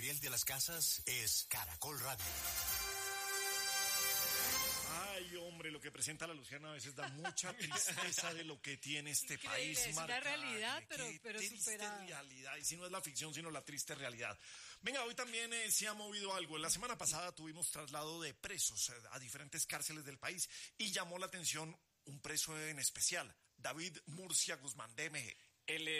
Gabriel de las Casas es Caracol Radio. Ay, hombre, lo que presenta la Luciana a veces da mucha tristeza de lo que tiene este país. Es una realidad, pero superada. Realidad, y si no es la ficción, sino la triste realidad. Venga, hoy también se ha movido algo. La semana pasada tuvimos traslado de presos a diferentes cárceles del país y llamó la atención un preso en especial, David Murcia Guzmán, DMG. El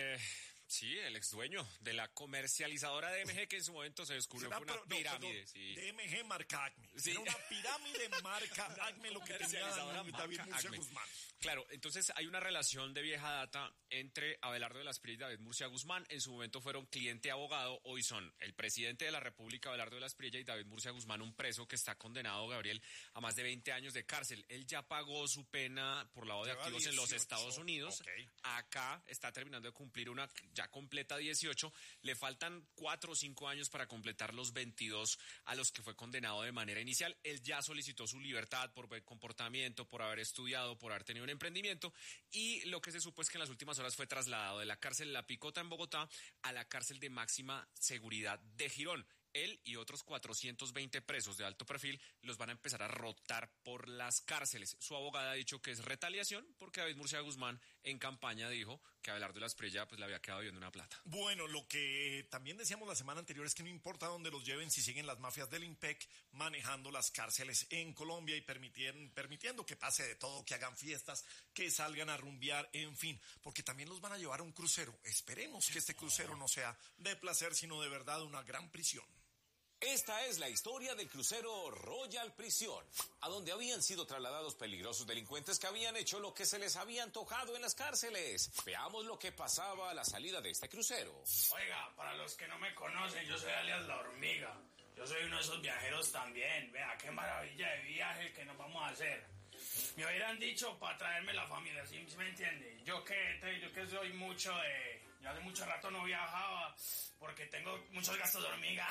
ex dueño de la comercializadora DMG, que en su momento se descubrió fue una pirámide. Sí. DMG marca Acme. Sí. Era una pirámide marca Acme lo que tenía David Murcia Guzmán. Claro, entonces hay una relación de vieja data entre Abelardo de las Espriella y David Murcia Guzmán. En su momento fueron cliente abogado, hoy son el presidente de la República, Abelardo de las Espriella, y David Murcia Guzmán, un preso que está condenado, Gabriel, a más de 20 años de cárcel. Él ya pagó su pena por lavado de activos 18, en los Estados Unidos. Okay. Acá está terminando de cumplir una, ya completa 18. Le faltan 4 o 5 años para completar los 22 a los que fue condenado de manera inicial. Él ya solicitó su libertad por buen comportamiento, por haber estudiado, por haber tenido un emprendimiento, y lo que se supo es que en las últimas horas fue trasladado de la cárcel La Picota en Bogotá a la cárcel de máxima seguridad de Girón. Él y otros 420 presos de alto perfil los van a empezar a rotar por las cárceles. Su abogada ha dicho que es retaliación porque David Murcia Guzmán en campaña dijo que Abelardo de la Espriella pues le había quedado debiendo una plata. Bueno, lo que también decíamos la semana anterior es que no importa dónde los lleven, si siguen las mafias del IMPEC manejando las cárceles en Colombia y permitiendo que pase de todo, que hagan fiestas, que salgan a rumbear, en fin, porque también los van a llevar a un crucero. Esperemos que este crucero no sea de placer, sino de verdad una gran prisión. Esta es la historia del crucero Royal Prisión, a donde habían sido trasladados peligrosos delincuentes que habían hecho lo que se les había antojado en las cárceles. Veamos lo que pasaba a la salida de este crucero. Oiga, para los que no me conocen, yo soy alias La Hormiga. Yo soy uno de esos viajeros también. Vea, qué maravilla de viaje el que nos vamos a hacer. Me hubieran dicho para traerme la familia, ¿sí me entiende? Yo que soy mucho de... Yo hace mucho rato no viajaba porque tengo muchos gastos de hormiga.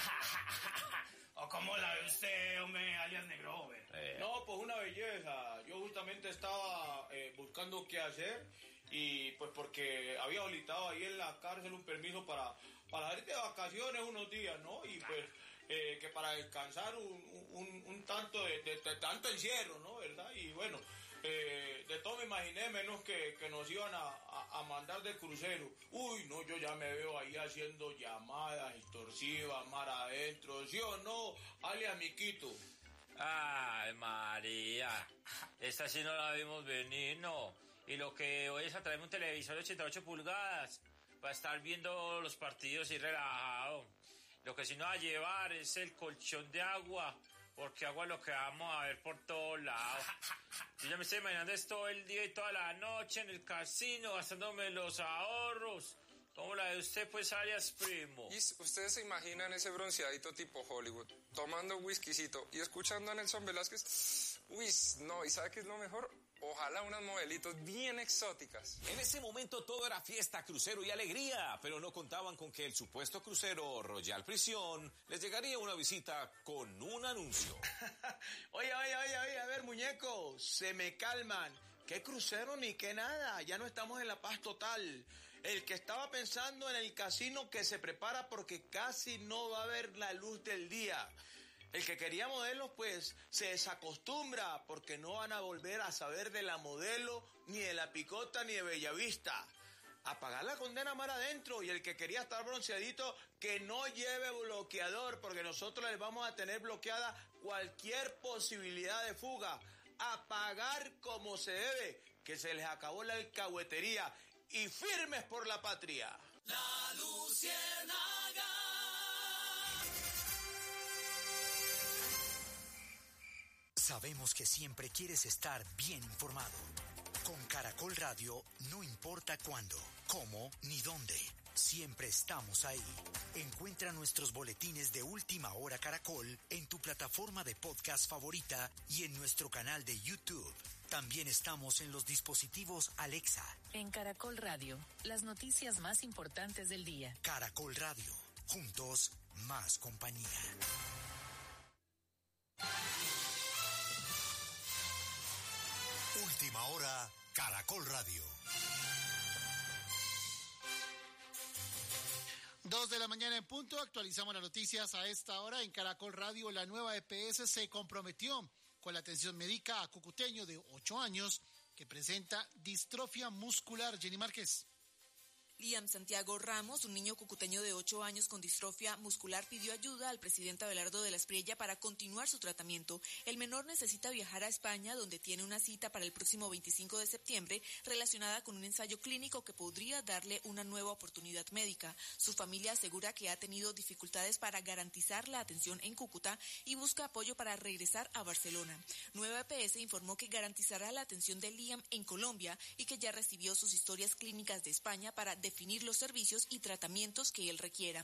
¿O cómo la ve usted, hombre, alias Negro? No, pues una belleza. Yo justamente estaba buscando qué hacer y pues porque había solicitado ahí en la cárcel un permiso para salir de vacaciones unos días, ¿no? Y pues... que para descansar un tanto de tanto encierro, ¿no? ¿Verdad? Y bueno, de todo me imaginé menos que nos iban a mandar de crucero. Uy, no, yo ya me veo ahí haciendo llamadas extorsivas, mar adentro, ¿sí o no? Alias Miquito. Ay, María, esta sí no la vimos venir, ¿no? Y lo que hoy es a traerme un televisor de 88 pulgadas para estar viendo los partidos y relajado. Lo que sí nos va a llevar es el colchón de agua, porque agua es lo que vamos a ver por todos lados. Yo ya me estoy imaginando esto el día y toda la noche en el casino, gastándome los ahorros. ¿Cómo la de usted, pues, alias primo? Y ustedes se imaginan ese bronceadito tipo Hollywood, tomando whiskycito y escuchando a Nelson Velázquez. Uy, no, ¿y sabe qué es lo mejor? Ojalá unas modelitos bien exóticas. En ese momento todo era fiesta, crucero y alegría, pero no contaban con que el supuesto crucero Royal Prisión les llegaría una visita con un anuncio. Oye, a ver, muñeco, se me calman. ¿Qué crucero ni qué nada? Ya no estamos en la paz total. El que estaba pensando en el casino que se prepara porque casi no va a ver la luz del día. El que quería modelos, pues, se desacostumbra porque no van a volver a saber de la Modelo, ni de La Picota, ni de Bellavista. A pagar la condena mar adentro, y el que quería estar bronceadito, que no lleve bloqueador, porque nosotros les vamos a tener bloqueada cualquier posibilidad de fuga. A pagar como se debe, que se les acabó la alcahuetería, y firmes por la patria. La Luciérnaga. Sabemos que siempre quieres estar bien informado. Con Caracol Radio, no importa cuándo, cómo ni dónde, siempre estamos ahí. Encuentra nuestros boletines de Última Hora Caracol en tu plataforma de podcast favorita y en nuestro canal de YouTube. También estamos en los dispositivos Alexa. En Caracol Radio, las noticias más importantes del día. Caracol Radio, juntos, más compañía. Última Hora, Caracol Radio. 2 de la mañana en punto, actualizamos las noticias a esta hora. En Caracol Radio, la nueva EPS se comprometió con la atención médica a cucuteño de 8 años que presenta distrofia muscular. Jenny Márquez. Liam Santiago Ramos, un niño cucuteño de 8 años con distrofia muscular, pidió ayuda al presidente Abelardo de la Espriella para continuar su tratamiento. El menor necesita viajar a España, donde tiene una cita para el próximo 25 de septiembre relacionada con un ensayo clínico que podría darle una nueva oportunidad médica. Su familia asegura que ha tenido dificultades para garantizar la atención en Cúcuta y busca apoyo para regresar a Barcelona. Nueva EPS informó que garantizará la atención de Liam en Colombia y que ya recibió sus historias clínicas de España para definir los servicios y tratamientos que él requiera.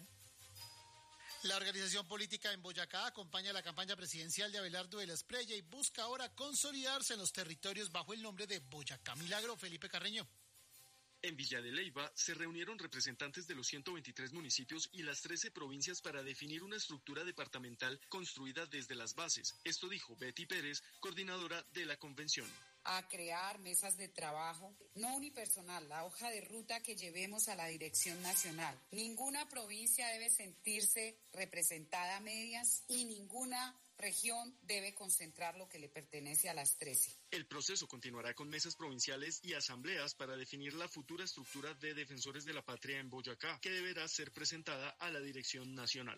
La organización política en Boyacá acompaña la campaña presidencial de Abelardo de la Espriella y busca ahora consolidarse en los territorios bajo el nombre de Boyacá Milagro. Felipe Carreño. En Villa de Leyva se reunieron representantes de los 123 municipios y las 13 provincias para definir una estructura departamental construida desde las bases. Esto dijo Betty Pérez, coordinadora de la convención. A crear mesas de trabajo, no unipersonal, la hoja de ruta que llevemos a la dirección nacional. Ninguna provincia debe sentirse representada a medias y ninguna región debe concentrar lo que le pertenece a las 13. El proceso continuará con mesas provinciales y asambleas para definir la futura estructura de defensores de la patria en Boyacá, que deberá ser presentada a la dirección nacional.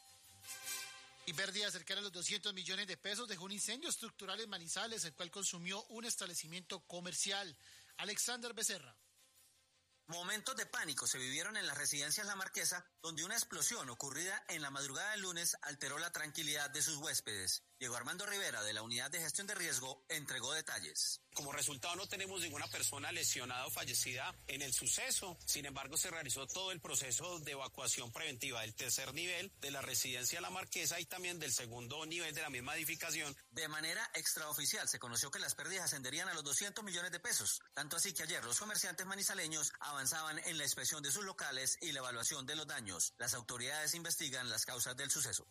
Y pérdida cercana a los 200 millones de pesos dejó un incendio estructural en Manizales, el cual consumió un establecimiento comercial. Alexander Becerra. Momentos de pánico se vivieron en las residencias La Marquesa, donde una explosión ocurrida en la madrugada del lunes alteró la tranquilidad de sus huéspedes. Diego Armando Rivera, de la Unidad de Gestión de Riesgo, entregó detalles. Como resultado no tenemos ninguna persona lesionada o fallecida en el suceso. Sin embargo, se realizó todo el proceso de evacuación preventiva del tercer nivel de la residencia La Marquesa y también del segundo nivel de la misma edificación. De manera extraoficial se conoció que las pérdidas ascenderían a los 200 millones de pesos. Tanto así que ayer los comerciantes manizaleños avanzaban en la inspección de sus locales y la evaluación de los daños. Las autoridades investigan las causas del suceso.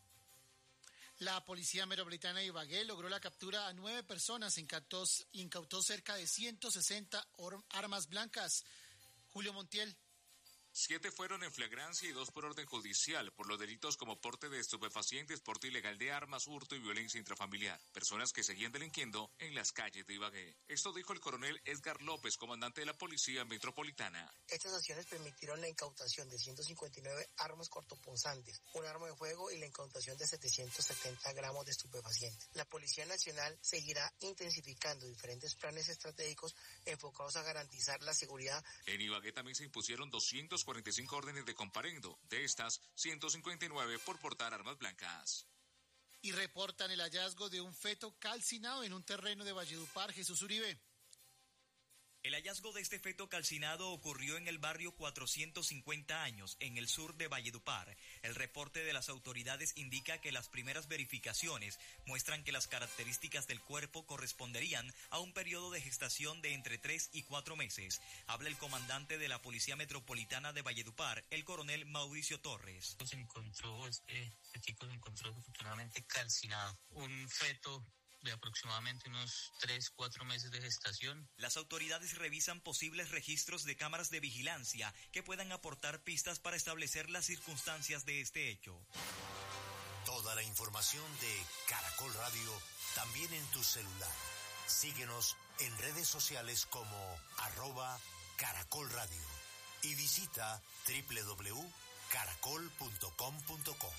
La Policía Metropolitana de Ibagué logró la captura a 9 personas, incautó cerca de 160 armas blancas. Julio Montiel. 7 fueron en flagrancia y 2 por orden judicial por los delitos como porte de estupefacientes, porte ilegal de armas, hurto y violencia intrafamiliar. Personas que seguían delinquiendo en las calles de Ibagué. Esto dijo el coronel Edgar López, comandante de la Policía Metropolitana. Estas acciones permitieron la incautación de 159 armas cortopunzantes, un arma de fuego y la incautación de 770 gramos de estupefacientes. La Policía Nacional seguirá intensificando diferentes planes estratégicos enfocados a garantizar la seguridad. En Ibagué también se impusieron 245 órdenes de comparendo, de estas 159 por portar armas blancas. Y reportan el hallazgo de un feto calcinado en un terreno de Valledupar. Jesús Uribe. El hallazgo de este feto calcinado ocurrió en el barrio 450 años, en el sur de Valledupar. El reporte de las autoridades indica que las primeras verificaciones muestran que las características del cuerpo corresponderían a un periodo de gestación de entre 3 y 4 meses. Habla el comandante de la Policía Metropolitana de Valledupar, el coronel Mauricio Torres. Este chico se encontró afortunadamente calcinado. Un feto de aproximadamente unos 3-4 meses de gestación. Las autoridades revisan posibles registros de cámaras de vigilancia que puedan aportar pistas para establecer las circunstancias de este hecho. Toda la información de Caracol Radio también en tu celular. Síguenos en redes sociales como @Caracol Radio y visita www.caracol.com.co.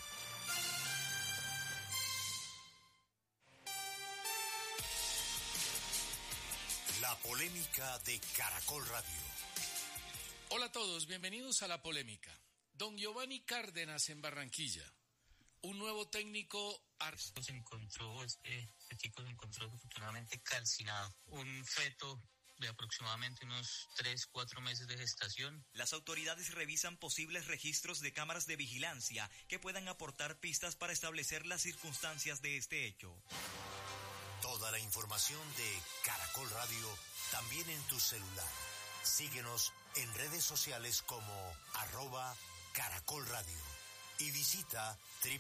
La polémica de Caracol Radio. Hola a todos, bienvenidos a La Polémica. Don Giovanni Cárdenas en Barranquilla. Un nuevo técnico... Este chico se encontró afortunadamente calcinado. Un feto de aproximadamente unos 3-4 meses de gestación. Las autoridades revisan posibles registros de cámaras de vigilancia que puedan aportar pistas para establecer las circunstancias de este hecho. Toda la información de Caracol Radio también en tu celular. Síguenos en redes sociales como @Caracol Radio y visita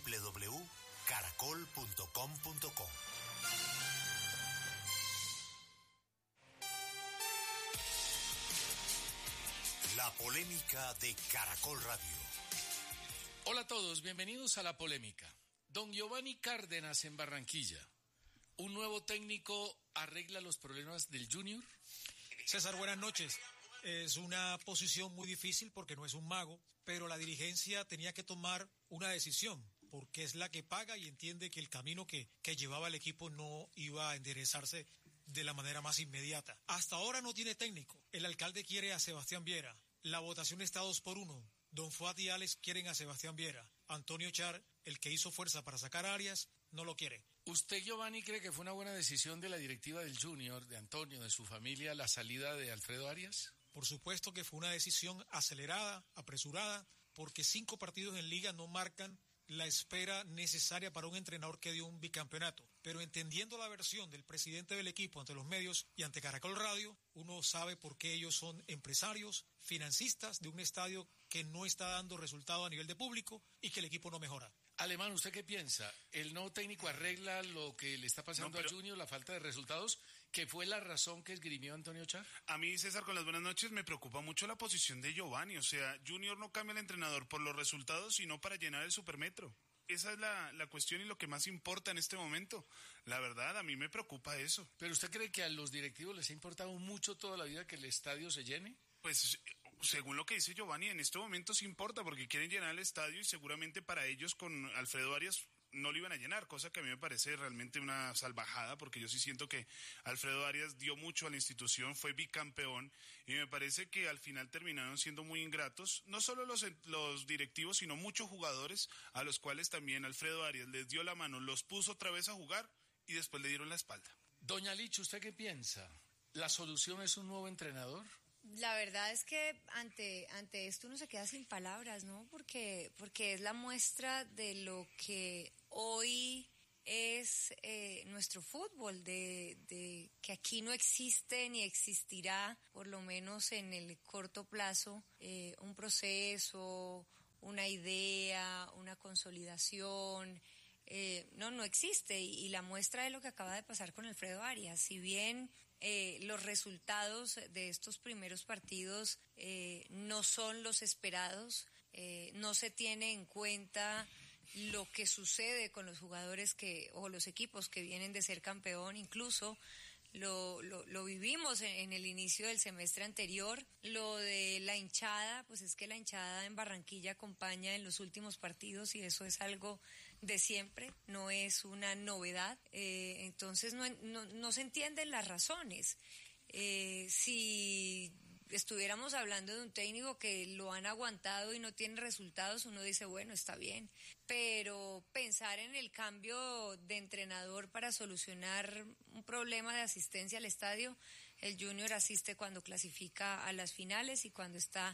www.caracol.com.co. La polémica de Caracol Radio. Hola a todos, bienvenidos a La Polémica. Don Giovanni Cárdenas en Barranquilla. ¿Un nuevo técnico arregla los problemas del Junior? César, buenas noches. Es una posición muy difícil porque no es un mago, pero la dirigencia tenía que tomar una decisión, porque es la que paga y entiende que el camino que llevaba el equipo no iba a enderezarse de la manera más inmediata. Hasta ahora no tiene técnico. El alcalde quiere a Sebastián Viera. La votación está 2-1. Don Fuad y Alex quieren a Sebastián Viera. Antonio Char, el que hizo fuerza para sacar a Arias, no lo quiere. ¿Usted, Giovanni, cree que fue una buena decisión de la directiva del Junior, de Antonio, de su familia, la salida de Alfredo Arias? Por supuesto que fue una decisión acelerada, apresurada, porque 5 partidos en liga no marcan la espera necesaria para un entrenador que dio un bicampeonato. Pero entendiendo la versión del presidente del equipo ante los medios y ante Caracol Radio, uno sabe por qué ellos son empresarios, financistas de un estadio que no está dando resultado a nivel de público y que el equipo no mejora. Alemán, ¿usted qué piensa? ¿El nuevo técnico arregla lo que le está pasando a Junior, la falta de resultados, que fue la razón que esgrimió Antonio Char? A mí, César, con las buenas noches, me preocupa mucho la posición de Giovanni. O sea, Junior no cambia el entrenador por los resultados, sino para llenar el supermetro. Esa es la cuestión y lo que más importa en este momento. La verdad, a mí me preocupa eso. ¿Pero usted cree que a los directivos les ha importado mucho toda la vida que el estadio se llene? Pues, según lo que dice Giovanni, en este momento sí importa porque quieren llenar el estadio y seguramente para ellos con Alfredo Arias no lo iban a llenar, cosa que a mí me parece realmente una salvajada, porque yo sí siento que Alfredo Arias dio mucho a la institución, fue bicampeón, y me parece que al final terminaron siendo muy ingratos, no solo los directivos, sino muchos jugadores, a los cuales también Alfredo Arias les dio la mano, los puso otra vez a jugar, y después le dieron la espalda. Doña Licha, ¿usted qué piensa? ¿La solución es un nuevo entrenador? La verdad es que ante esto uno se queda sin palabras, ¿no? Porque es la muestra de lo que hoy es nuestro fútbol, de que aquí no existe ni existirá, por lo menos en el corto plazo, un proceso, una idea, una consolidación. No existe. Y la muestra de lo que acaba de pasar con Alfredo Arias, si bien los resultados de estos primeros partidos no son los esperados, no se tiene en cuenta lo que sucede con los jugadores o los equipos que vienen de ser campeón, incluso lo vivimos en el inicio del semestre anterior. Lo de la hinchada, pues es que la hinchada en Barranquilla acompaña en los últimos partidos y eso es algo de siempre, no es una novedad. Entonces no se entienden las razones. Si estuviéramos hablando de un técnico que lo han aguantado y no tiene resultados, uno dice, bueno, está bien. Pero pensar en el cambio de entrenador para solucionar un problema de asistencia al estadio, el Junior asiste cuando clasifica a las finales y cuando está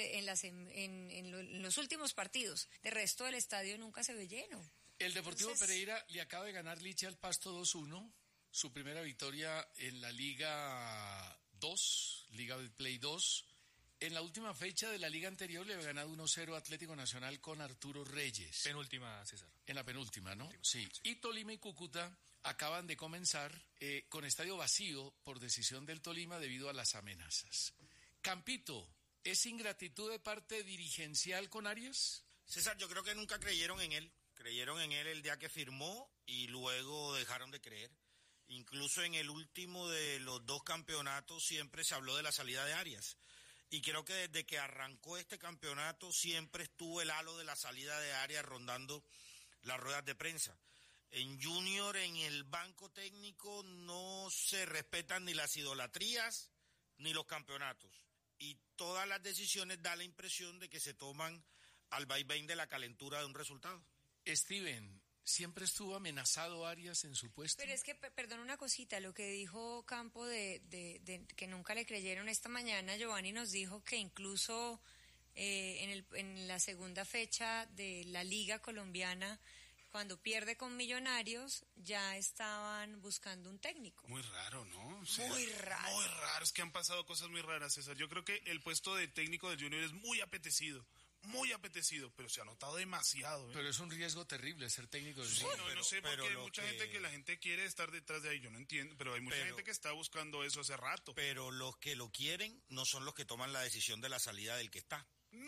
en los últimos partidos. De resto, el estadio nunca se ve lleno. El Deportivo Pereira le acaba de ganar Licha al Pasto 2-1, su primera victoria en la Liga 2, Liga del Play 2. En la última fecha de la liga anterior le había ganado 1-0 Atlético Nacional con Arturo Reyes. Penúltima, César. En la penúltima, ¿no? Sí. Y Tolima y Cúcuta acaban de comenzar con estadio vacío por decisión del Tolima debido a las amenazas. Campito, ¿es ingratitud de parte dirigencial con Arias? César, yo creo que nunca creyeron en él. Creyeron en él el día que firmó y luego dejaron de creer. Incluso en el último de los 2 campeonatos siempre se habló de la salida de Arias. Y creo que desde que arrancó este campeonato siempre estuvo el halo de la salida de Arias rondando las ruedas de prensa. En Junior, en el banco técnico, no se respetan ni las idolatrías ni los campeonatos. Y todas las decisiones da la impresión de que se toman al vaivén de la calentura de un resultado. Steven, ¿siempre estuvo amenazado Arias en su puesto? Pero es que, perdón una cosita, lo que dijo Campo de que nunca le creyeron esta mañana, Giovanni nos dijo que incluso en la segunda fecha de la Liga Colombiana, cuando pierde con Millonarios, ya estaban buscando un técnico. Muy raro, ¿no? Muy raro. Muy raro, es que han pasado cosas muy raras, César. Yo creo que el puesto de técnico del Junior es muy apetecido, pero se ha notado demasiado. Pero es un riesgo terrible ser técnico del Junior. No sé, porque hay mucha gente que la gente quiere estar detrás de ahí, yo no entiendo, pero hay mucha gente que está buscando eso hace rato. Pero los que lo quieren no son los que toman la decisión de la salida del que está. No.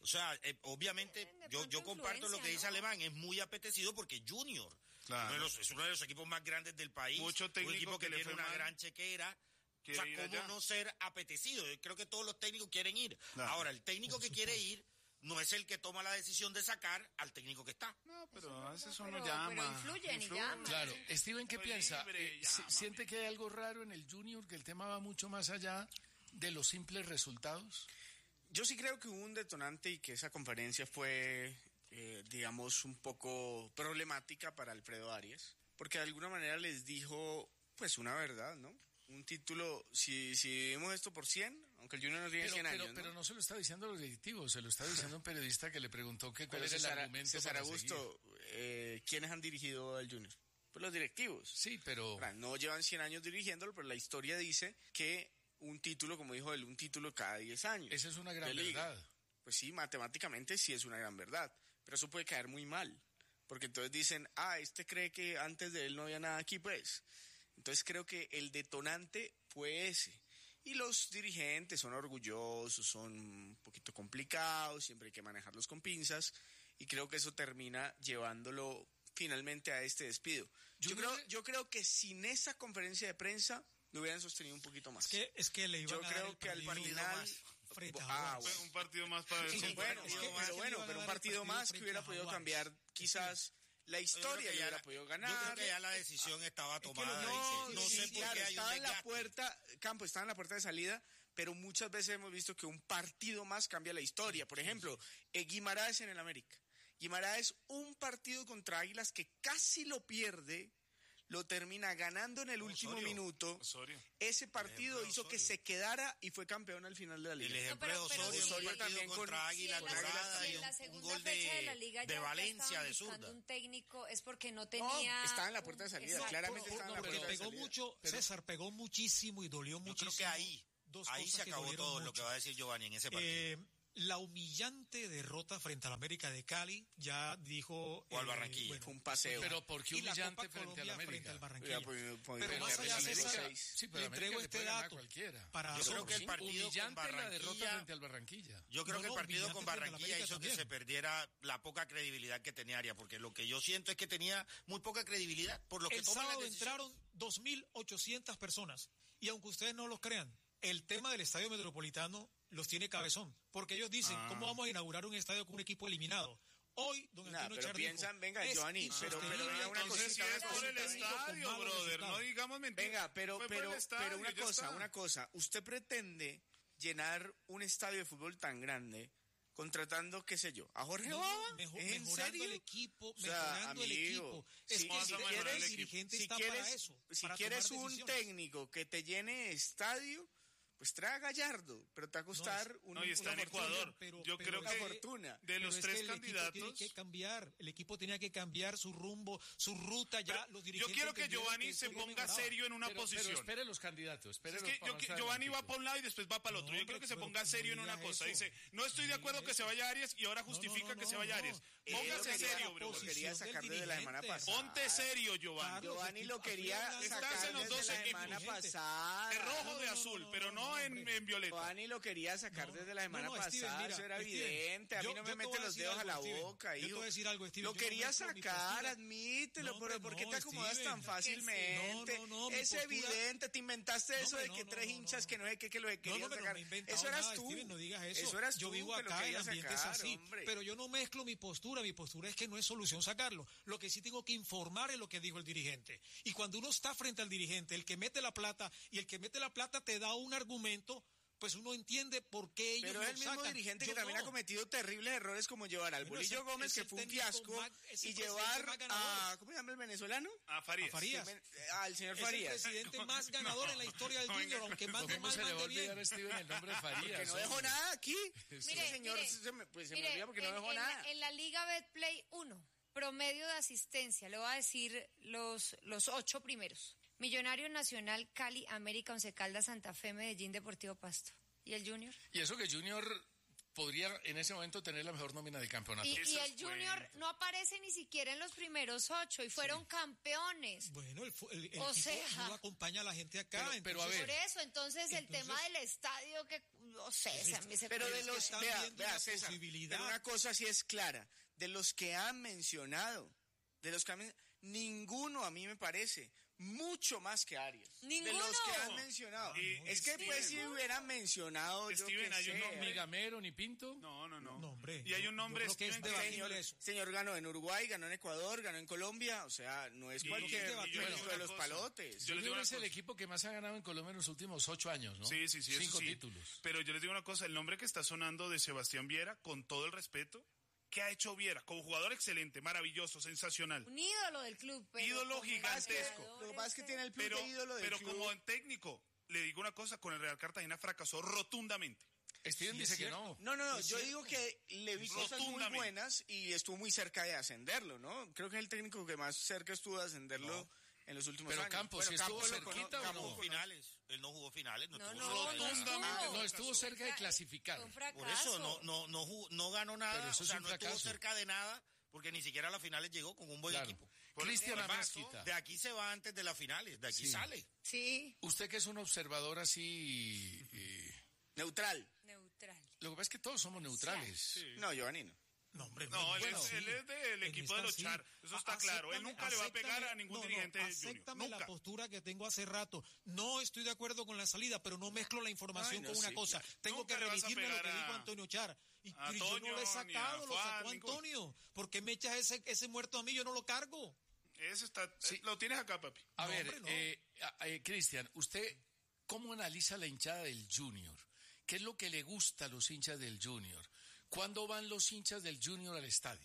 O sea, obviamente, yo comparto lo que dice Alemán, es muy apetecido porque Junior es uno de los equipos más grandes del país, mucho técnico un equipo que tiene una mal, gran chequera. O sea, ¿cómo no ser apetecido? Yo creo que todos los técnicos quieren ir. Claro. Ahora, el técnico que quiere ir no es el que toma la decisión de sacar al técnico que está. No, pero a veces uno llama. Pero influyen y llaman. Claro. Steven, ¿qué piensa? ¿Siente que hay algo raro en el Junior, que el tema va mucho más allá de los simples resultados? Yo sí creo que hubo un detonante y que esa conferencia fue, digamos, un poco problemática para Alfredo Arias, porque de alguna manera les dijo, pues, una verdad, ¿no? Un título, si vivimos esto por 100, aunque el Junior no tiene 100 años, ¿no? Pero no se lo está diciendo a los directivos, se lo está diciendo un periodista que le preguntó que cuál era el argumento César para Augusto, ¿quiénes han dirigido al Junior? Pues los directivos. Sí, pero... No llevan 100 años dirigiéndolo, pero la historia dice que un título, como dijo él, un título cada 10 años. Esa es una gran verdad. Pues sí, matemáticamente sí es una gran verdad, pero eso puede caer muy mal, porque entonces dicen, este cree que antes de él no había nada aquí, pues... Entonces creo que el detonante fue ese. Y los dirigentes son orgullosos, son un poquito complicados, siempre hay que manejarlos con pinzas. Y creo que eso termina llevándolo finalmente a este despido. Yo creo que sin esa conferencia de prensa lo hubieran sostenido un poquito más. Es que le iban a dar creo que al final... un partido más para sí, pero un partido más que hubiera podido cambiar quizás... La historia ya hubiera podido ganar. Yo creo que ya la decisión estaba tomada. No sé por qué estaba en la puerta, estaba en la puerta de salida, pero muchas veces hemos visto que un partido más cambia la historia. Por ejemplo, Guimaraes en el América. Guimaraes, un partido contra Águilas que casi lo pierde, lo termina ganando en el último minuto. Ese partido hizo que se quedara y fue campeón al final de la liga. El ejemplo de Osorio también contra Águilas y un gol de Valencia de zurda. Un técnico es porque no tenía... Estaba en la puerta de salida, claramente estaba en la puerta de salida. Pegó mucho, César, pegó muchísimo y dolió muchísimo. Yo creo que ahí se acabó todo lo que va a decir Giovanni en ese partido. La humillante derrota frente al América de Cali, ya dijo... O al Barranquilla. Fue un paseo. Pero ¿por qué humillante frente al América? Frente al Barranquilla. Pero más allá de eso, le entrego este dato. Yo creo que el partido con Barranquilla, la derrota frente al Barranquilla. Yo creo que el partido con Barranquilla hizo que se perdiera la poca credibilidad que tenía Arias, porque lo que yo siento es que tenía muy poca credibilidad. Por lo que el sábado entraron 2.800 personas, y aunque ustedes no lo crean, el tema del Estadio Metropolitano los tiene cabezón, porque ellos dicen, ¿cómo vamos a inaugurar un estadio con un equipo eliminado? Hoy, don Antonio pero Char piensan, venga, Giovanni, pero una cosita, es por el estadio, brother, no digamos mentiras. Venga, pero una cosa, usted pretende llenar un estadio de fútbol tan grande contratando, qué sé yo, a Jorge Baba, ¿en serio? El equipo, mejorando el equipo. Si quieres un técnico que te llene estadio, pues trae a Gallardo, pero te va a costar una está en Ecuador. Yo creo que fortuna. De los tres candidatos... El equipo tenía que cambiar su rumbo, su ruta ya. Los dirigentes yo quiero que Giovanni se ponga serio en una posición. Pero espere los candidatos. Es que Giovanni va para un lado y después va para el otro. Yo quiero que se ponga serio en una cosa. Dice, no estoy de acuerdo que se vaya Arias y ahora justifica que se vaya Arias. Póngase serio, bro. Lo quería sacar desde la semana pasada. Ponte serio, Giovanni. Giovanni lo quería sacar desde la semana pasada. De rojo, de azul, pero no en violeta. Giovanni lo quería sacar desde la semana pasada, eso era evidente. A mí no me mete los dedos a la boca, hijo. Yo te voy a decir algo, Steven. Lo quería sacar, admítelo, pero ¿por qué te acomodas tan fácilmente? Es evidente, te inventaste eso de que tres hinchas que no sé qué, que lo querían sacar. Eso eras tú. No digas eso. Eso eras tú. Yo vivo acá, el ambiente es así. Pero yo no mezclo mi postura es que no es solución sacarlo. Lo que sí tengo que informar es lo que dijo el dirigente. Y cuando uno está frente al dirigente, el que mete la plata, y el que mete la plata te da un argumento, pues uno entiende por qué ellos pero es el mismo dirigente que también ha cometido terribles errores, como llevar al Bolillo Gómez, que fue un fiasco, y llevar a, ¿cómo se llama el venezolano? A Farías. Al señor Farías. Es el presidente más ganador en la historia del Junior, aunque mande mal, mande bien. Steven, el nombre de Farías. Porque no dejó nada aquí. Mire, señor, se me olvida porque no dejó nada. En la Liga Betplay 1, promedio de asistencia, le voy a decir los 8 primeros. Millonario Nacional, Cali, América, Once Caldas, Santa Fe, Medellín, Deportivo Pasto. ¿Y el Junior? Y eso que Junior podría en ese momento tener la mejor nómina del campeonato. Y el Junior no aparece ni siquiera en los primeros 8 y fueron campeones. Bueno, el equipo no acompaña a la gente acá. Pero a ver. Por eso, entonces el tema del estadio, que no sé, a mí se pero de los, vea, César, posibilidad. pero una cosa sí es clara, de los que han mencionado, ninguno a mí me parece mucho más que Arias. ¿Ninguno? De los que han mencionado. Es que pues si hubieran mencionado, Steven, yo hay un sé. nombre. Ni Gamero, ni Pinto. No. Hombre, Y hay un nombre, yo creo que es Steven, debatible eso. Señor ganó en Uruguay, ganó en Ecuador, ganó en Colombia, o sea, no es cualquier de los palotes. Yo les digo Junior una es el cosa. equipo que más ha ganado en Colombia en los últimos 8 años, ¿no? Sí, 5 sí. títulos. Pero yo les digo una cosa, el nombre que está sonando de Sebastián Viera, con todo el respeto, ¿qué ha hecho Viera? Como jugador excelente, maravilloso, sensacional. Un ídolo del club. Pero Ídolo como gigantesco. Lo que pasa es que tiene el plus de ídolo del pero club. como técnico, le digo una cosa, con el Real Cartagena fracasó rotundamente. Steven dice que no. No, yo digo que le vi cosas muy Rotundamente. buenas y estuvo muy cerca de ascenderlo, ¿no? Creo que es el técnico que más cerca estuvo de ascenderlo en los últimos Pero años. Campos, ¿sí estuvo Campos cerquita o no? Finales. Él no jugó finales. No estuvo cerca de clasificar. Por eso no ganó nada. Pero eso o es sea, un no estuvo fracaso. cerca de nada porque ni siquiera a las finales llegó con un buen Claro. equipo. Cristian Además, Amezquita. de aquí se va antes de las finales. De aquí Sí. sale. Sí. Usted que es un observador así... Neutral. Lo que pasa es que todos somos neutrales. Sí. No, Giovanni no. No, hombre, No, él, bueno, es, sí. él es del En equipo de esta los sí. Char. Eso está claro. Él nunca le va a pegar a ningún dirigente de Junior. Acéptame la Nunca. postura que tengo hace rato. No estoy de acuerdo con la salida, pero no mezclo la información con una cosa. Tengo Nunca que le vas a remitirme a lo que pegar dijo a- Antonio Char. Y a yo no Toño, lo he ni a sacado, lo Juan, sacó ninguno. Antonio. ¿Por qué me echas ese muerto a mí? Yo no lo cargo. Ese está, lo tienes acá, papi. A No, ver, hombre, no. Cristian, ¿usted cómo analiza la hinchada del Junior? ¿Qué es lo que le gusta a los hinchas del Junior? ¿Cuándo van los hinchas del Junior al estadio?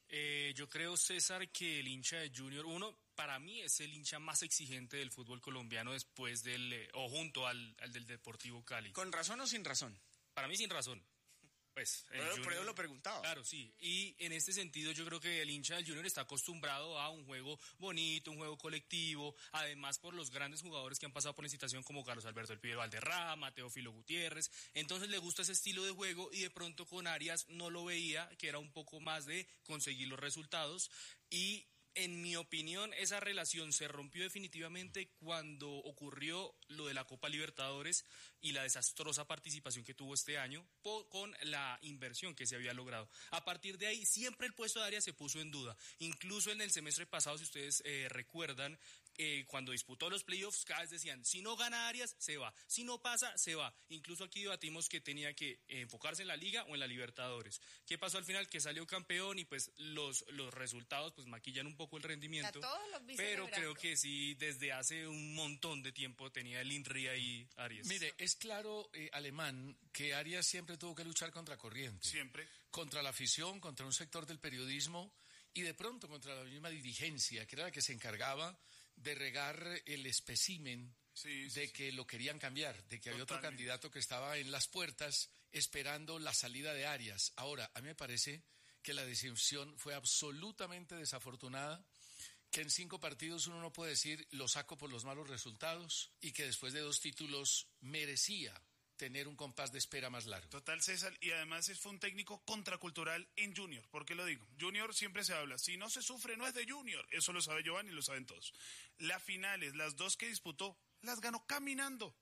Yo creo, César, que el hincha de Junior, para mí es el hincha más exigente del fútbol colombiano después o junto al del Deportivo Cali. ¿Con razón o sin razón? Para mí sin razón. Pues, Pero yo lo preguntaba. Claro, sí. Y en este sentido yo creo que el hincha del Junior está acostumbrado a un juego bonito, un juego colectivo, además por los grandes jugadores que han pasado por la institución como Carlos Alberto El Pibe Valderrama, Teófilo Gutiérrez. Entonces le gusta ese estilo de juego y de pronto con Arias no lo veía, que era un poco más de conseguir los resultados. Y en mi opinión, esa relación se rompió definitivamente cuando ocurrió lo de la Copa Libertadores y la desastrosa participación que tuvo este año con la inversión que se había logrado. A partir de ahí, siempre el puesto de Arias se puso en duda. Incluso en el semestre pasado, si ustedes recuerdan, cuando disputó los playoffs, cada vez decían, si no gana Arias, se va. Si no pasa, se va. Incluso aquí debatimos que tenía que enfocarse en la Liga o en la Libertadores. ¿Qué pasó al final? Que salió campeón y pues los resultados pues maquillan un poco el rendimiento. Pero creo que sí, desde hace un montón de tiempo tenía el INRI ahí Arias. Mire, es claro, Alemán, que Arias siempre tuvo que luchar contra corriente. Siempre. Contra la afición, contra un sector del periodismo y de pronto contra la misma dirigencia, que era la que se encargaba de regar el espécimen de que lo querían cambiar, de que había otro candidato que estaba en las puertas esperando la salida de Arias. Ahora, a mí me parece que la decisión fue absolutamente desafortunada, que en 5 partidos uno no puede decir lo saco por los malos resultados y que después de 2 títulos merecía tener un compás de espera más largo. Total, César, y además fue un técnico contracultural en Junior. ¿Por qué lo digo? Junior siempre se habla, si no se sufre no es de Junior, eso lo sabe Giovanni y lo saben todos. Las finales, las 2 que disputó, las ganó caminando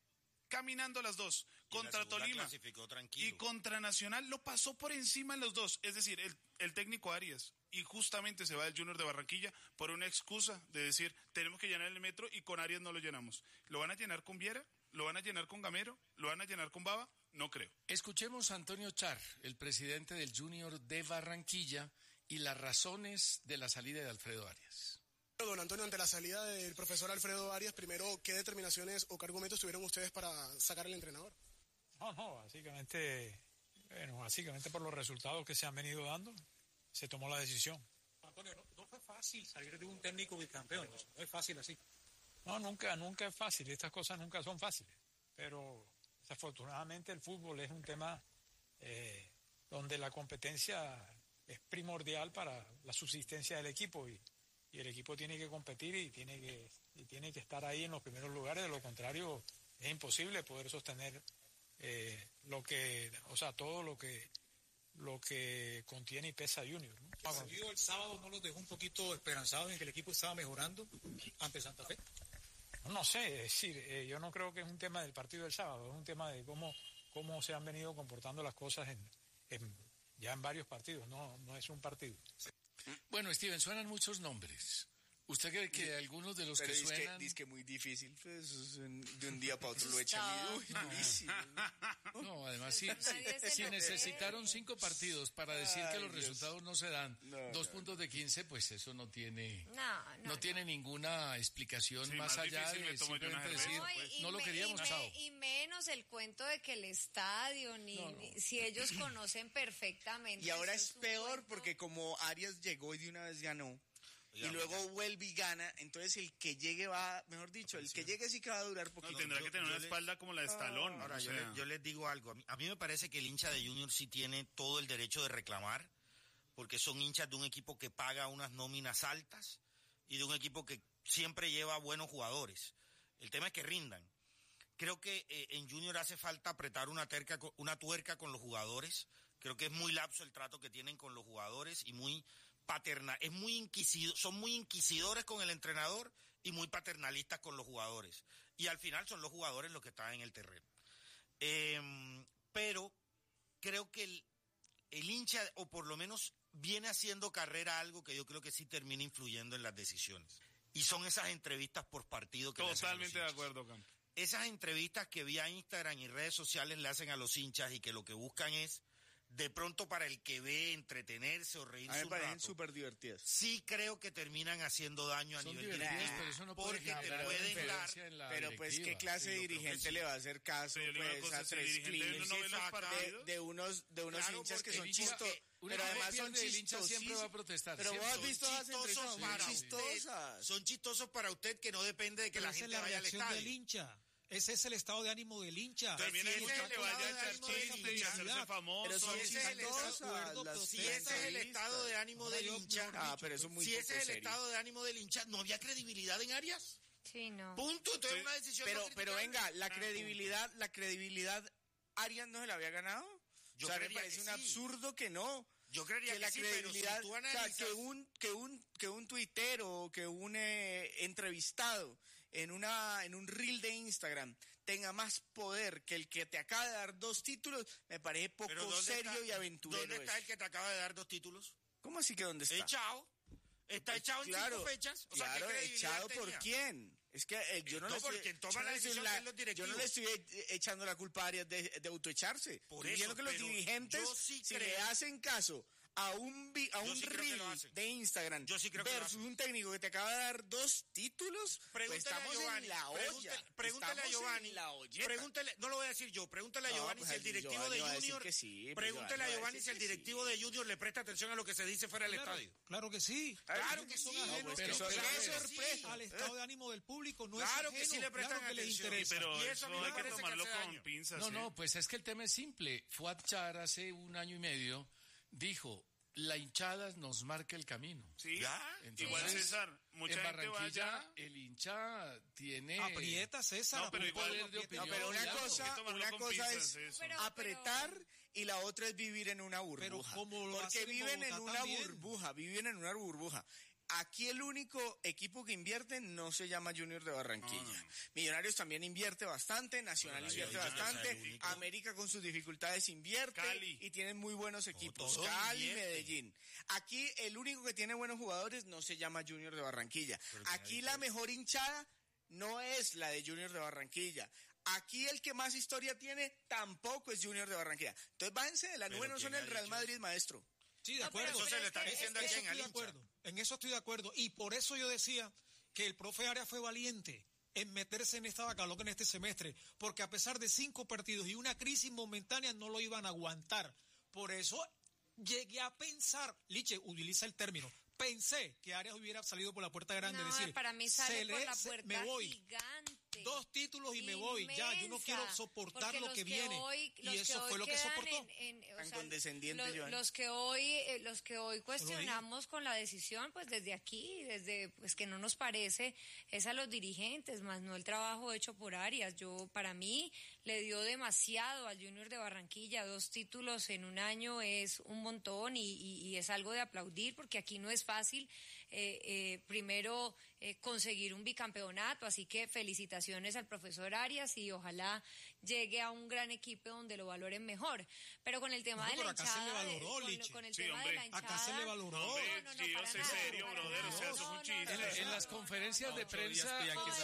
las 2, contra Tolima y contra Nacional, lo pasó por encima en los 2, es decir, el técnico Arias, y justamente se va del Junior de Barranquilla por una excusa de decir, tenemos que llenar el metro y con Arias no lo llenamos. ¿Lo van a llenar con Viera? ¿Lo van a llenar con Gamero? ¿Lo van a llenar con Baba? No creo. Escuchemos a Antonio Char, el presidente del Junior de Barranquilla, y las razones de la salida de Alfredo Arias. Don Antonio, ante la salida del profesor Alfredo Arias, primero, ¿qué determinaciones o qué argumentos tuvieron ustedes para sacar al entrenador? No, básicamente por los resultados que se han venido dando, se tomó la decisión. Antonio, no fue fácil salir de un técnico bicampeón, no es fácil así. No, nunca es fácil, estas cosas nunca son fáciles, pero desafortunadamente el fútbol es un tema donde la competencia es primordial para la subsistencia del equipo y el equipo tiene que competir y tiene que estar ahí en los primeros lugares, de lo contrario es imposible poder sostener todo lo que contiene y pesa Junior, ¿no? El sábado no los dejó un poquito esperanzados en que el equipo estaba mejorando ante Santa Fe. No sé, es decir, yo no creo que es un tema del partido del sábado, es un tema de cómo cómo se han venido comportando las cosas ya en varios partidos, no es un partido. Bueno, Steven, suenan muchos nombres. ¿Usted cree que algunos de los que suenan...? Dice que muy difícil, pues, de un día para otro lo echan. Uy, durísimo. No, además, si necesitaron 5 partidos para decir que los resultados no se dan, 2 puntos de 15, pues eso no tiene tiene ninguna explicación más allá de simplemente decir, no lo queríamos, chao. Y menos el cuento de que el estadio, ni si ellos conocen perfectamente. Y ahora es peor porque como Arias llegó y de una vez ganó, y luego vuelve y gana, entonces el que llegue va, mejor dicho, el que llegue sí que va a durar poquito. No, tendrá que tener una espalda como la de Stallone. Ahora, yo les digo algo, a mí me parece que el hincha de Junior sí tiene todo el derecho de reclamar, porque son hinchas de un equipo que paga unas nóminas altas y de un equipo que siempre lleva buenos jugadores. El tema es que rindan. Creo que en Junior hace falta apretar una tuerca con los jugadores. Creo que es muy lapso el trato que tienen con los jugadores y muy paternal, son muy inquisidores con el entrenador y muy paternalistas con los jugadores. Y al final son los jugadores los que están en el terreno. Pero creo que el hincha, o por lo menos viene haciendo carrera algo que yo creo que sí termina influyendo en las decisiones. Y son esas entrevistas por partido que totalmente de acuerdo, Campo. Esas entrevistas que vía Instagram y redes sociales le hacen a los hinchas y que lo que buscan es de pronto para el que ve entretenerse o reírse un rato. A mí me parecen súper divertidas. Sí creo que terminan haciendo daño a nivel directivo. Pero eso no puede porque te pueden dar... Pero pues, ¿qué clase de dirigente le va a hacer caso pues, a 3 clics de unos hinchas que son chistosos? Pero además son chistosos. El hincha siempre va a protestar. Pero vos has visto son chistosos para usted, que no depende de que la gente vaya al estadio. Del hincha. Ese es el estado de ánimo del hincha. También hay mucha que vaya a echar chiste y hacerse famoso. Pero si ese es el estado de ánimo del hincha, si ese es el estado de ánimo del hincha, ¿no había credibilidad en Arias? Sí, no. Punto, entonces una decisión. Pero venga, la credibilidad, Arias no se la había ganado. Yo me parece un absurdo que no. Yo creería que la credibilidad, pero si tú analizas... que un tuitero o que un entrevistado en un reel de Instagram tenga más poder que el que te acaba de dar 2 títulos, me parece poco serio y aventurero. ¿Dónde está el que te acaba de dar 2 títulos? ¿Cómo así que dónde está? Echado. Está echado en 5 fechas. O sea, claro, ¿echado por quién? Es que yo no le estoy echando la culpa a Arias de autoecharse. Por eso, que los dirigentes, si le hacen caso a un reel de Instagram versus un técnico que te acaba de dar 2 títulos, pues estamos en la olla. Pregúntale a Giovanni. No lo voy a decir yo. Pregúntale a Giovanni si el directivo de Junior. Pregúntale a Giovanni si el directivo de Junior le presta atención a lo que se dice fuera del estadio. Claro que sí. Claro que sí. Pero sorpresa al estado de ánimo del público no es claro que sí le prestan atención. Pero eso hay que tomarlo con pinzas. No, pues es que el tema es simple. Fuad Char hace 1 año y medio dijo: la hinchada nos marca el camino. Sí, entonces, igual César, mucha en gente Barranquilla el hincha tiene... Aprieta, César. No, pero igual poder de opinión. No, pero una cosa es apretar y la otra es vivir en una burbuja. Pero como lo porque viven en una burbuja. Aquí el único equipo que invierte no se llama Junior de Barranquilla. Millonarios también invierte bastante, Nacional invierte bastante, América con sus dificultades invierte y tienen muy buenos equipos, Cali, Medellín. Aquí el único que tiene buenos jugadores no se llama Junior de Barranquilla. Aquí la mejor hinchada no es la de Junior de Barranquilla. Aquí el que más historia tiene tampoco es Junior de Barranquilla. Entonces bájense de la nube, no son el Real Madrid, maestro. Sí, de acuerdo. Eso se le está diciendo aquí al hincha. En eso estoy de acuerdo. Y por eso yo decía que el profe Arias fue valiente en meterse en esta vaca loca en este semestre. Porque a pesar de 5 partidos y una crisis momentánea no lo iban a aguantar. Por eso llegué a pensar, Liche, utiliza el término, pensé que Arias hubiera salido por la puerta grande. No, decir, para mí sale por la puerta gigante. 2 títulos y me voy, ya, yo no quiero soportar lo que viene. Y eso fue lo que soportó. Tan condescendiente, Joan. Los que hoy cuestionamos con la decisión, pues desde aquí, desde pues que no nos parece, es a los dirigentes, más no el trabajo hecho por Arias. Para mí, le dio demasiado al Junior de Barranquilla. 2 títulos en un año es un montón y es algo de aplaudir, porque aquí no es fácil, primero conseguir un bicampeonato, así que felicitaciones felicitaciones al profesor Arias y ojalá llegue a un gran equipo donde lo valoren mejor. Pero con el tema de la hinchada... Acá se le valoró, Liche. Con el tema de la hinchada... Acá se le valoró. No, sé serio, brother, o sea, eso es un chiste. En las conferencias de prensa...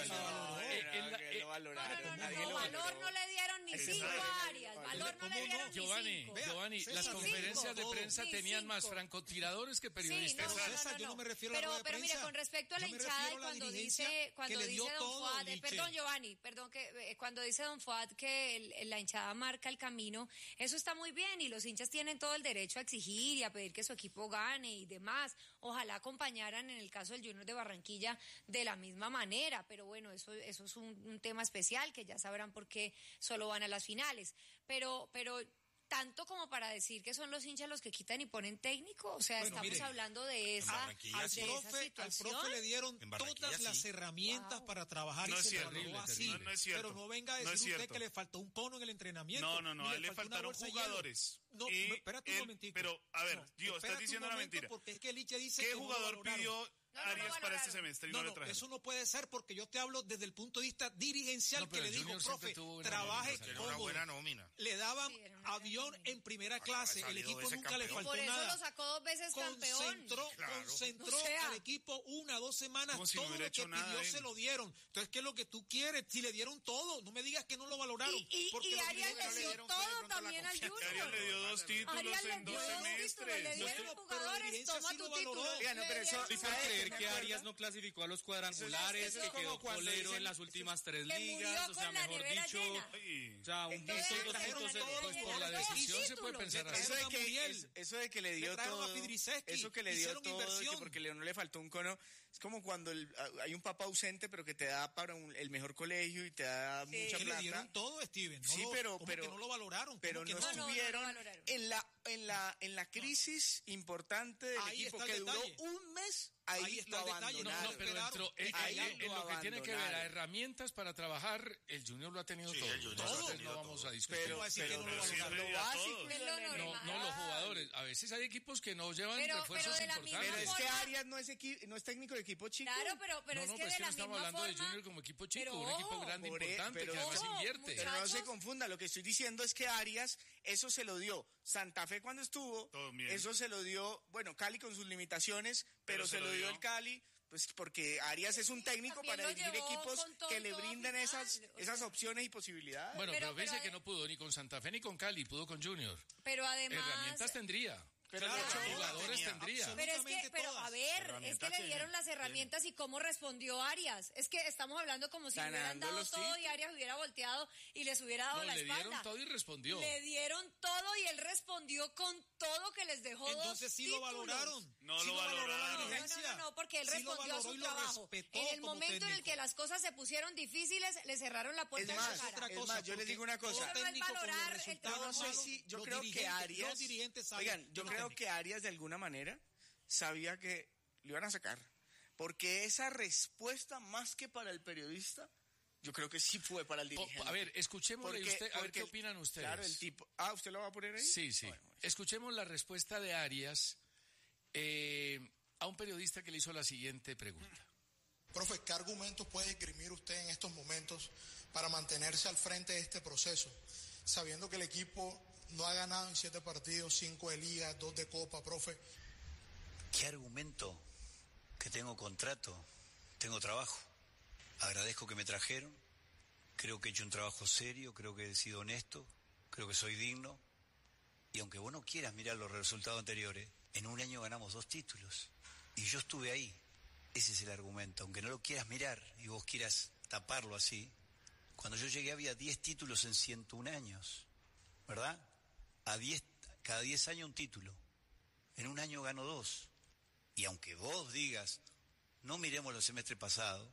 Valor no le dieron ni 5 a Arias, valor no le dieron ni 5. Giovanni, las conferencias de prensa tenían más francotiradores que periodistas. Yo no me refiero a la pero mire, con respecto a la hinchada y cuando dice Don Fuad, perdón Giovanni, cuando dice Don Fuad que la hinchada marca el camino, eso está muy bien y los hinchas tienen todo el derecho a exigir y a pedir que su equipo gane y demás. Ojalá acompañaran en el caso del Junior de Barranquilla de la misma manera, pero bueno, eso es un tema especial que ya sabrán por qué solo van a las finales. Pero tanto como para decir que son los hinchas los que quitan y ponen técnico, o sea, estamos hablando de esa situación. Al profe le dieron todas las herramientas para trabajar y se valoró así. No es cierto. Pero no venga a decir usted que le faltó un cono en el entrenamiento. No, a él le faltaron jugadores. No, espérate un momentico. Pero, a ver, Dios, estás diciendo una mentira. Porque es que Liche dice ¿qué que jugador pidió Arias para este semestre y no le trajeron? Eso no puede ser porque yo te hablo desde el punto de vista dirigencial que le digo, profe, trabaje cómodo. Le daban avión en primera clase, el equipo nunca le faltó nada. Por eso lo sacó 2 veces campeón. Concentró al equipo 1 o 2 semanas, todo lo que pidió se lo dieron. Entonces, ¿qué es lo que tú quieres? Si le dieron todo, no me digas que no lo valoraron. Y Arias le dio todo también al Junior. Arias le dio 2 títulos en 2 semestres. Le dieron jugadores, toma tu título. ¿Y por creer que Arias no clasificó a los cuadrangulares, que quedó colero en las últimas 3 ligas? O sea, mejor dicho, o sea, un gusto, 2 puntos, pues por la decisión se puede pensar así. Eso de que le dio todo, eso que le dio todo, que porque no le faltó un cono, es como cuando hay un papá ausente, pero que te da para el mejor colegio y te da mucha plata. Le dieron todo, Steven. Sí, pero que no lo valoraron. Pero no estuvieron en la crisis importante del equipo que duró un mes. Ahí lo abandonaron. Pero en lo que tiene que ver a herramientas para trabajar, el Junior lo ha tenido todo. No vamos a discutir. Pero lo básico. No, los jugadores. A veces hay equipos que no llevan refuerzos importantes. Pero es que Arias no es técnico de equipo chico. Claro, pero es que de la misma forma. No estamos hablando de Junior como equipo chico, un equipo grande, importante, que además invierte. Pero no se confunda, lo que estoy diciendo es que Arias, eso se lo dio Santa Fe cuando estuvo, eso se lo dio, bueno, Cali con sus limitaciones, pero se lo dio el Cali, pues porque Arias es un técnico para dirigir equipos que le brinden esas opciones y posibilidades. Bueno, pero fíjese que no pudo ni con Santa Fe ni con Cali, pudo con Junior. Pero además... Herramientas tendría. Pero jugadores tendría. Pero a ver, es que le dieron las herramientas y cómo respondió Arias. Es que estamos hablando como si le hubieran dado todo y Arias hubiera volteado y les hubiera dado la espalda. Le dieron todo y respondió. Le dieron todo y él respondió con todo que les dejó. Entonces sí títulos. Lo valoraron. No lo valoraron. No, porque él respondió a su trabajo. En el momento en el que las cosas se pusieron difíciles, le cerraron la puerta en su cara. Es más, yo les digo una cosa. Yo creo que Arias... Oigan, yo creo que Arias de alguna manera sabía que lo iban a sacar, porque esa respuesta más que para el periodista, yo creo que sí fue para el dirigente. A ver, escuchémosle usted, a ver qué opinan ustedes. Claro, el tipo... ¿usted lo va a poner ahí? Sí. Bueno, escuchemos la respuesta de Arias a un periodista que le hizo la siguiente pregunta. Profe, ¿qué argumentos puede esgrimir usted en estos momentos para mantenerse al frente de este proceso, sabiendo que el equipo no ha ganado en 7 partidos, 5 de liga, 2 de copa, profe? ¿Qué argumento? Que tengo contrato, tengo trabajo. Agradezco que me trajeron, creo que he hecho un trabajo serio, creo que he sido honesto, creo que soy digno. Y aunque vos no quieras mirar los resultados anteriores, en un año ganamos 2 títulos. Y yo estuve ahí. Ese es el argumento. Aunque no lo quieras mirar y vos quieras taparlo así, cuando yo llegué había 10 títulos en 101 años, ¿verdad? Cada 10 años un título. En un año gano 2. Y aunque vos digas, no miremos el semestre pasado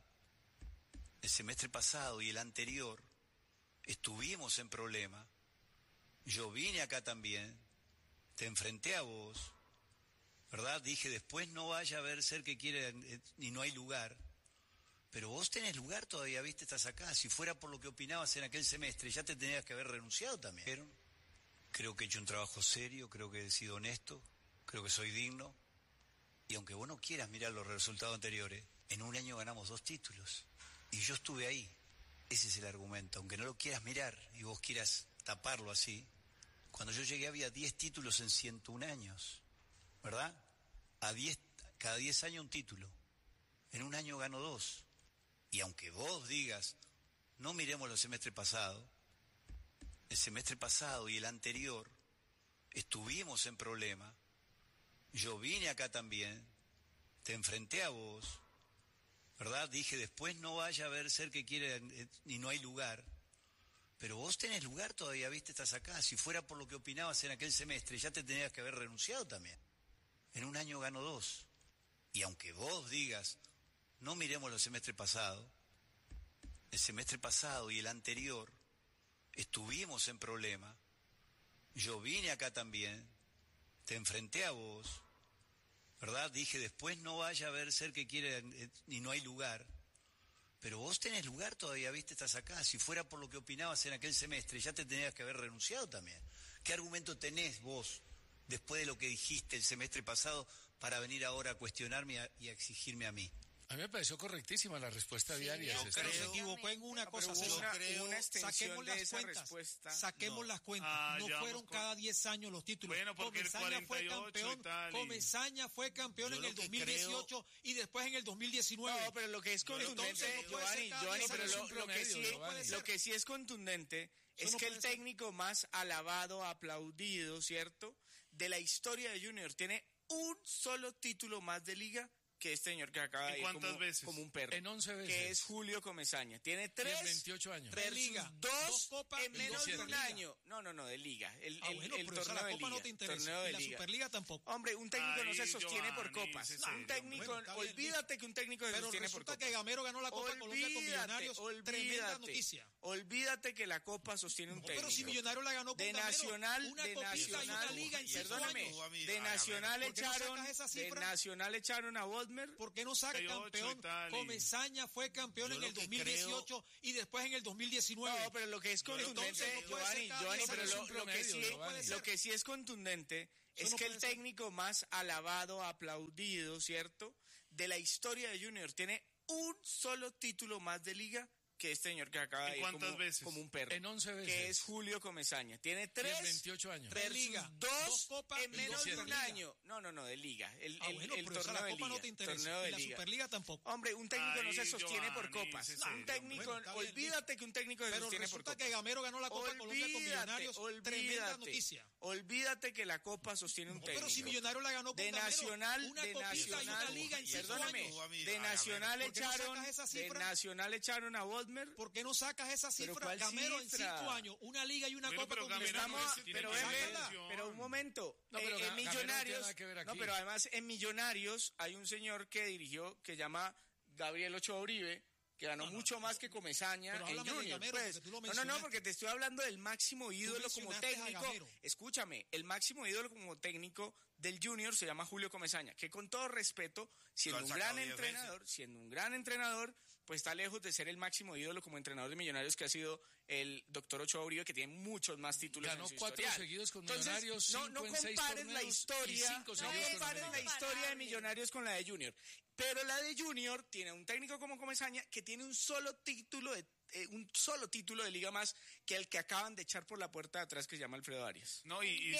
y el anterior, estuvimos en problema. Yo vine acá también, te enfrenté a vos, ¿verdad? Dije, después no vaya a ver ser que quiere y no hay lugar. Pero vos tenés lugar todavía, ¿viste? Estás acá. Si fuera por lo que opinabas en aquel semestre, ya te tenías que haber renunciado también. Creo que he hecho un trabajo serio, creo que he sido honesto, creo que soy digno. Y aunque vos no quieras mirar los resultados anteriores, en un año ganamos 2 títulos. Y yo estuve ahí. Ese es el argumento, aunque no lo quieras mirar y vos quieras taparlo así. Cuando yo llegué había 10 títulos en 101 años, ¿verdad? Cada 10 años un título. En un año gano 2. Y aunque vos digas, no miremos el semestre pasado y el anterior, estuvimos en problema. Yo vine acá también, te enfrenté a vos, ¿verdad? Dije, después no vaya a haber ser que quiere y no hay lugar. Pero vos tenés lugar todavía, viste, estás acá. Si fuera por lo que opinabas en aquel semestre, ya te tenías que haber renunciado también. En un año gano 2. Y aunque vos digas, no miremos el semestre pasado y el anterior, estuvimos en problema. Yo vine acá también, te enfrenté a vos, ¿verdad? Dije, después no vaya a haber ser que quiere y no hay lugar. Pero vos tenés lugar todavía, viste, estás acá. Si fuera por lo que opinabas en aquel semestre, ya te tenías que haber renunciado también. ¿Qué argumento tenés vos, después de lo que dijiste el semestre pasado, para venir ahora a cuestionarme y a exigirme a mí? A mí me pareció correctísima la respuesta de Arias. Pero se equivocó en una cosa, César. Saquemos las cuentas. Saquemos las cuentas. No fueron cada 10 años los títulos. Bueno, porque Comesaña el 48 fue campeón. Comesaña fue campeón en el 2018 y después en el 2019. No, pero lo que es contundente, Giovanni, pero lo que sí es contundente es que el técnico más alabado, aplaudido, ¿cierto?, de la historia de Junior tiene un solo título más de liga que este señor que acaba de ir como un perro. En 11 veces. Que es Julio Comesaña. Tiene 3. En 28 años. Versus liga. 2 copas en menos de un año. No, de liga. El torneo de liga. No te interesa. Y la Superliga tampoco. Hombre, un técnico no se sostiene por copas. Un técnico, olvídate que un técnico se sostiene por copas. Pero resulta que Gamero ganó la Copa Colombia con Millonarios. Tremenda noticia. Olvídate que la Copa sostiene un técnico. Pero si Millonarios la ganó con de Nacional, una liga en 5 años. De Nacional echaron a Bodmer. ¿Por qué no saca campeón? Comesaña fue campeón en el 2018 y después en el 2019. No, pero lo que es contundente, Giovanni, pero lo que sí es contundente es que el técnico más alabado, aplaudido, ¿cierto?, de la historia de Junior tiene un solo título más de liga que este señor que acaba de ir como un perro. En 11 veces. Que es Julio Comesaña. Tiene 3. En 28 años. Versus 2 copas en menos de un año. No, de liga. El torneo de liga. No te interesa. Y la Superliga tampoco. Hombre, un técnico no se sostiene por copas. Un técnico, olvídate que un técnico se sostiene por copas. Pero resulta que Gamero ganó la Copa Colombia con Millonarios. Tremenda noticia. Olvídate que la Copa sostiene un técnico. Pero si Millonarios la ganó con de Nacional, una copita y una liga en 5 años. De Nacional echaron a Bodmer. ¿Por qué no sacas esa cifra? Gamero en 5 años, una liga y una copa con pero un momento, en Millonarios, pero además en Millonarios hay un señor que dirigió que llama Gabriel Ochoa Uribe, que ganó mucho más que Comesaña en Junior. Porque te estoy hablando del máximo ídolo como técnico. Escúchame, el máximo ídolo como técnico del Junior se llama Julio Comesaña, que con todo respeto, siendo un gran entrenador, pues está lejos de ser el máximo ídolo como entrenador de Millonarios, que ha sido el doctor Ochoa Uribe, que tiene muchos más títulos. Ganó en su 4 historial. seguidos con Millonarios, Entonces, no compares la historia, de Millonarios con la de Junior. Pero la de Junior tiene un técnico como Comesaña que tiene un solo título de liga más que el que acaban de echar por la puerta de atrás, que se llama Alfredo Arias. No, y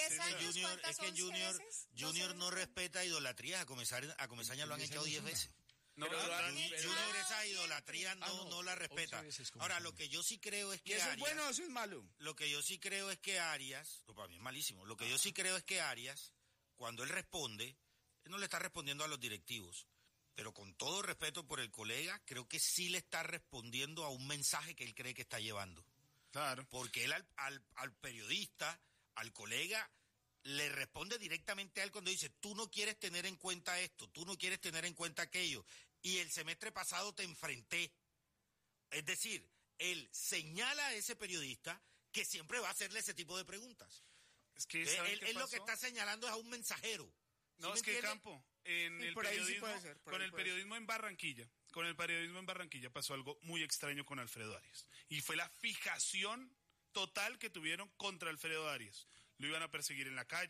Junior no respeta idolatría. A Comesaña lo han echado 10 veces. Junior esa idolatría no la respeta. Ahora, lo que yo sí creo es que ¿eso es bueno o eso es malo? Lo que yo sí creo es que Arias, para mí es malísimo, lo que yo sí creo es que Arias, cuando él responde, él no le está respondiendo a los directivos, pero con todo respeto por el colega, creo que sí le está respondiendo a un mensaje que él cree que está llevando. Claro. Porque él al periodista, al colega, le responde directamente a él cuando dice, tú no quieres tener en cuenta esto, tú no quieres tener en cuenta aquello, y el semestre pasado te enfrenté. Es decir, él señala a ese periodista que siempre va a hacerle ese tipo de preguntas. Es que él lo que está señalando es a un mensajero. No, es que Campo, con el periodismo en Barranquilla pasó algo muy extraño con Alfredo Arias. Y fue la fijación total que tuvieron contra Alfredo Arias. Lo iban a perseguir en la calle,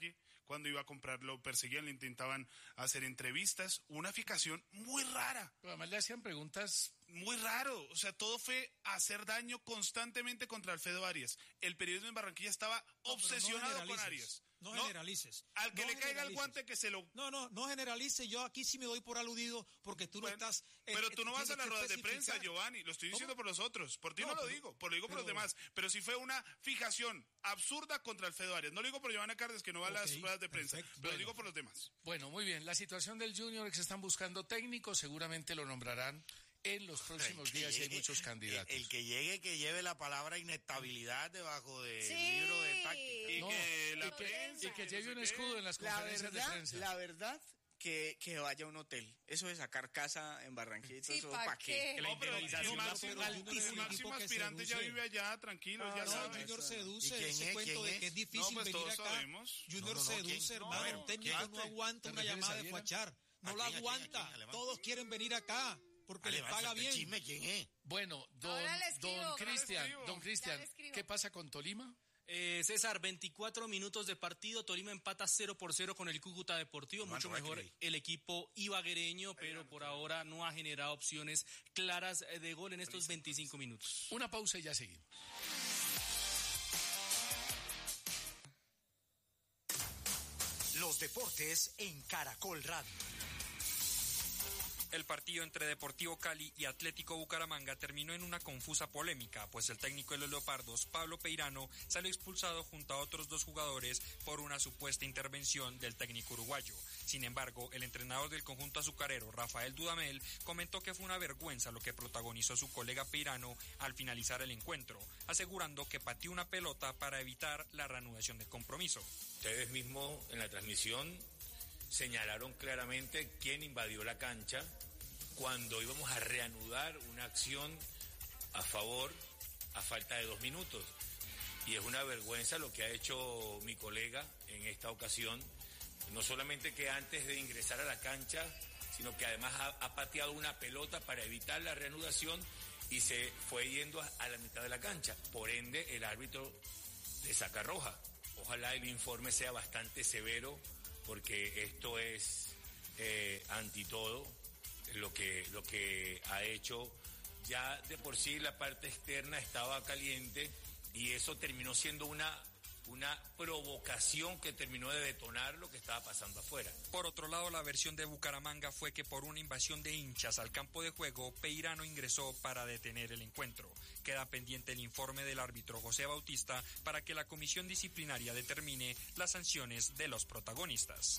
cuando iba a comprar lo perseguían, le intentaban hacer entrevistas, una fijación muy rara. Pero además le hacían preguntas. Muy raro, o sea, todo fue hacer daño constantemente contra Alfredo Arias. El periodismo en Barranquilla estaba obsesionado con Arias. No generalices. Al que no le caiga el guante que se lo... No generalice. Yo aquí sí me doy por aludido porque tú no estás... Pero tú no vas a las ruedas de prensa, Giovanni. Lo estoy diciendo por los otros. Por ti no lo digo. Lo digo por los demás. Pero sí fue una fijación absurda contra Alfredo Arias. No lo digo por Giovanna Cárdenas, que no va a las ruedas de prensa. Pero lo digo por los demás. Bueno, muy bien. La situación del Junior es que están buscando técnicos. Seguramente lo nombrarán en los próximos días y hay muchos candidatos. El que llegue, que lleve la palabra inestabilidad debajo del libro de táctica. Y que lleve un escudo en las conferencias de prensa. La verdad, que vaya a un hotel. Eso de sacar casa en Barranquilla, sí, eso ¿para qué? No, pero el máximo aspirante ya vive allá, tranquilo, ya sabes. Junior seduce ese cuento de que es difícil venir acá. Junior seduce, hermano. Un técnico no aguanta una llamada de Fuachar. No la aguanta. Todos quieren venir acá. Porque le paga bien. Chisme, ¿quién es? Bueno, don Cristian, ¿qué pasa con Tolima? César, 24 minutos de partido, Tolima empata 0-0 con el Cúcuta Deportivo, mucho mejor el equipo ibaguereño, pero por ahora no ha generado opciones claras de gol en estos 25 minutos. Una pausa y ya seguimos. Los deportes en Caracol Radio. El partido entre Deportivo Cali y Atlético Bucaramanga terminó en una confusa polémica, pues el técnico de los Leopardos, Pablo Peirano, salió expulsado junto a otros 2 jugadores por una supuesta intervención del técnico uruguayo. Sin embargo, el entrenador del conjunto azucarero, Rafael Dudamel, comentó que fue una vergüenza lo que protagonizó su colega Peirano al finalizar el encuentro, asegurando que pateó una pelota para evitar la reanudación del compromiso. Ustedes mismos en la transmisión señalaron claramente quién invadió la cancha cuando íbamos a reanudar una acción a favor a falta de 2 minutos. Y es una vergüenza lo que ha hecho mi colega en esta ocasión, no solamente que antes de ingresar a la cancha, sino que además ha pateado una pelota para evitar la reanudación y se fue yendo a la mitad de la cancha. Por ende, el árbitro le saca roja. Ojalá el informe sea bastante severo, porque esto es anti todo lo que ha hecho. Ya de por sí la parte externa estaba caliente y eso terminó siendo una provocación que terminó de detonar lo que estaba pasando afuera. Por otro lado, la versión de Bucaramanga fue que por una invasión de hinchas al campo de juego, Peirano ingresó para detener el encuentro. Queda pendiente el informe del árbitro José Bautista para que la comisión disciplinaria determine las sanciones de los protagonistas.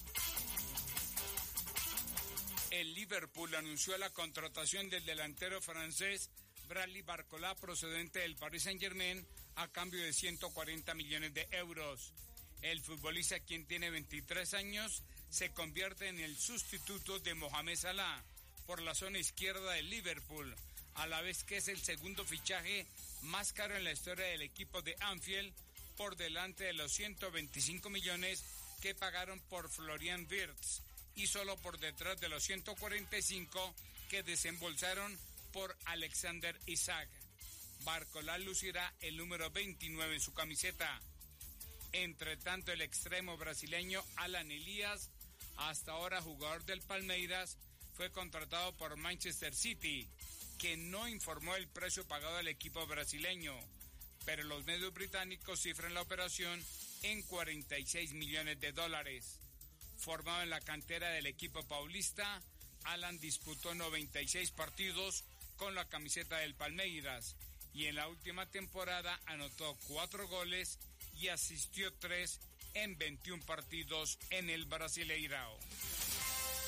El Liverpool anunció la contratación del delantero francés Bradley Barcola, procedente del Paris Saint-Germain, a cambio de 140 millones de euros. El futbolista, quien tiene 23 años, se convierte en el sustituto de Mohamed Salah por la zona izquierda del Liverpool, a la vez que es el segundo fichaje más caro en la historia del equipo de Anfield, por delante de los 125 millones que pagaron por Florian Wirtz y solo por detrás de los 145 que desembolsaron por Alexander Isak. Barcola lucirá el número 29 en su camiseta. Entre tanto, el extremo brasileño Alan Elías, hasta ahora jugador del Palmeiras, fue contratado por Manchester City, que no informó el precio pagado al equipo brasileño, pero los medios británicos cifran la operación en 46 millones de dólares. Formado en la cantera del equipo paulista, Alan disputó 96 partidos con la camiseta del Palmeiras y en la última temporada anotó 4 goles y asistió 3 en 21 partidos en el Brasileirao.